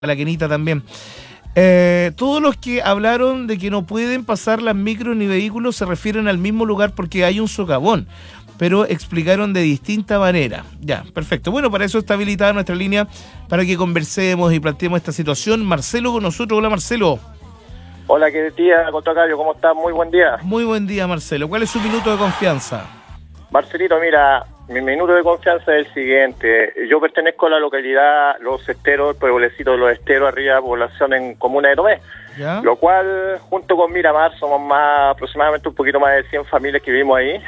la Kenita también. Todos los que hablaron de que no pueden pasar las micros ni vehículos se refieren al mismo lugar porque hay un socavón, pero explicaron de distinta manera. Ya, perfecto. Bueno, para eso está habilitada nuestra línea para que conversemos y planteemos esta situación. Marcelo con nosotros. Hola, Marcelo. Hola, ¿qué día, Contracario? ¿Cómo estás? Muy buen día. Muy buen día, Marcelo. ¿Cuál es su minuto de confianza? Marcelito, mira, mi minuto de confianza es el siguiente. Yo pertenezco a la localidad Los Esteros, el pueblecito de Los Esteros, arriba población en comuna de Tomé. ¿Ya? Lo cual, junto con Miramar, somos más aproximadamente un poquito más de 100 familias que vivimos ahí.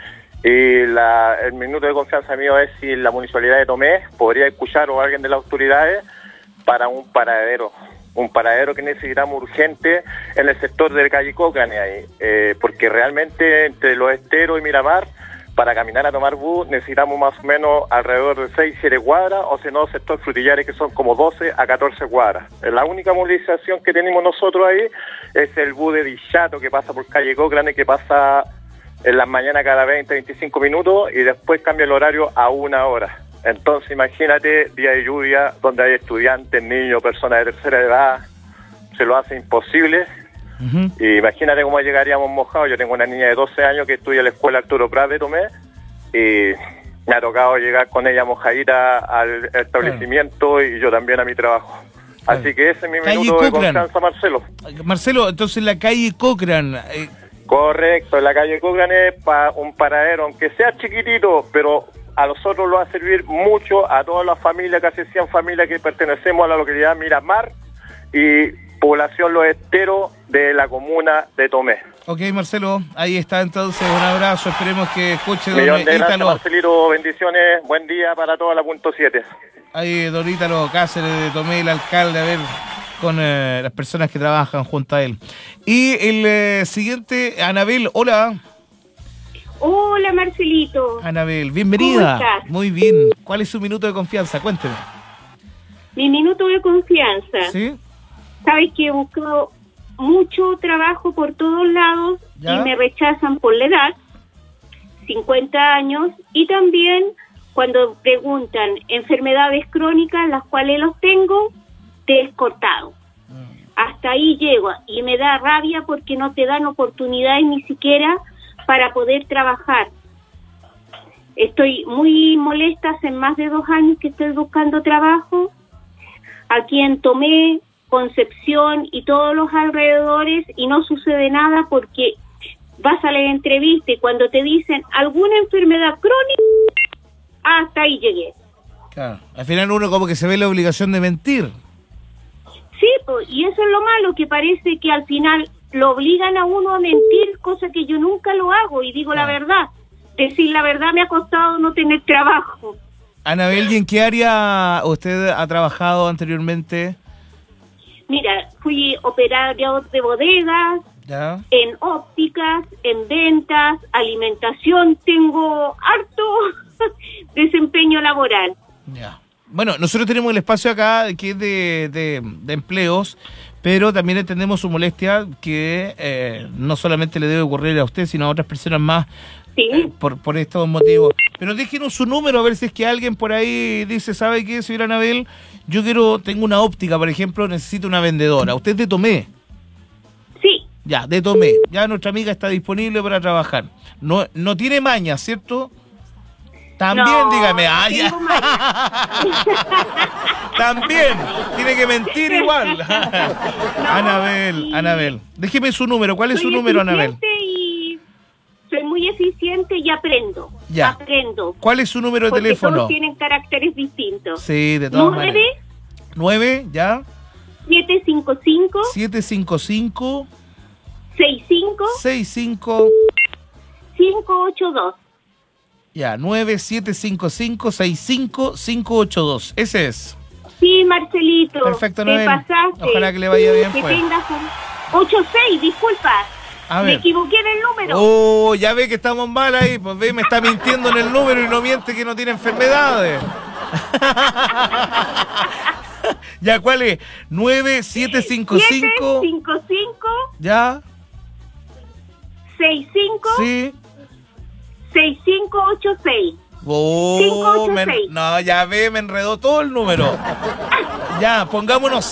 Y el minuto de confianza mío es si la municipalidad de Tomé podría escuchar o alguien de las autoridades para un paradero que necesitamos urgente en el sector de calle Cochrane ahí, porque realmente entre Los Esteros y Miramar, para caminar a tomar bus necesitamos más o menos alrededor de 6-7 cuadras, o si no, sector Frutillares que son como 12 a 14 cuadras. La única movilización que tenemos nosotros ahí es el bus de Dichato que pasa por calle Cochrane, que pasa en las mañanas cada 20-25 minutos y después cambia el horario a 1 hora. Entonces imagínate, día de lluvia, donde hay estudiantes, niños, personas de tercera edad, se lo hace imposible. Y imagínate cómo llegaríamos mojados. Yo tengo una niña de 12 años que estudia en la escuela Arturo Prat de Tomé y me ha tocado llegar con ella mojadita al establecimiento y yo también a mi trabajo. Así que ese es mi minuto de confianza, Marcelo. Marcelo, entonces la calle Cochrane... Correcto, la calle Cochrane es un paradero, aunque sea chiquitito, pero a nosotros lo va a servir mucho, a todas las familias, casi 100 familias que pertenecemos a la localidad Miramar y población Los Esteros de la comuna de Tomé. Ok, Marcelo, ahí está entonces, un abrazo, esperemos que escuche don Millón de gracias, Ítalo. Marcelito, bendiciones, buen día para toda la punto 7. Ahí don Ítalo Cáceres de Tomé, el alcalde, a ver, con las personas que trabajan junto a él. Y el siguiente, Anabel, hola. Hola, Marcelito. Anabel, bienvenida. ¿Cómo estás? Muy bien. ¿Cuál es su minuto de confianza? Cuénteme. Mi minuto de confianza. ¿Sí? Sabes que he buscado mucho trabajo por todos lados ¿Ya? y me rechazan por la edad, 50 años, y también cuando preguntan enfermedades crónicas, las cuales los tengo, te he cortado. Hasta ahí llego y me da rabia porque no te dan oportunidades ni siquiera para poder trabajar. Estoy muy molesta, hace más de 2 años que estoy buscando trabajo aquí en Tomé, Concepción y todos los alrededores y no sucede nada porque vas a la entrevista y cuando te dicen alguna enfermedad crónica, hasta ahí llegué. Claro. Al final uno como que se ve la obligación de mentir. Sí, pues, y eso es lo malo, que parece que al final lo obligan a uno a mentir, cosa que yo nunca lo hago y digo la verdad. Decir la verdad me ha costado no tener trabajo. Anabel, ¿y en qué área usted ha trabajado anteriormente? Mira, fui operador de bodegas, ¿Ya? en ópticas, en ventas, alimentación, tengo harto desempeño laboral. Ya. Bueno, nosotros tenemos el espacio acá que es de empleos, pero también entendemos su molestia que no solamente le debe ocurrir a usted, sino a otras personas más. Sí. Por estos motivos. Pero déjenos su número, a ver si es que alguien por ahí dice, ¿sabe qué, señora Anabel? Tengo una óptica, por ejemplo, necesito una vendedora. ¿Usted es de Tomé? Sí. Ya, de Tomé. Ya nuestra amiga está disponible para trabajar. No tiene maña, ¿cierto? También, No, dígame. no Ya. tengo maña. También. Tiene que mentir igual. Anabel. Déjeme su número. ¿Cuál es su número, Anabel? Soy muy eficiente y aprendo. Ya. Aprendo. ¿Cuál es su número de porque teléfono? Todos tienen caracteres distintos. Sí, de todas maneras. 9, ¿ya? 755 755 65 65 582. Ya, 9755 65582. Ese es. Sí, Marcelito. Perfecto, te Noel. pasaste. Ojalá que le vaya bien, que pues. tengas 86, disculpa. A Me ver. equivoqué en el número. Oh, ya ve que estamos mal ahí. Pues ve, me está mintiendo en el número y no miente que no tiene enfermedades. Ya, ¿cuál es? 9755. 755 Ya. 65 Sí. 6586. Oh, 586. no, ya ve, me enredó todo el número. Ya, pongámonos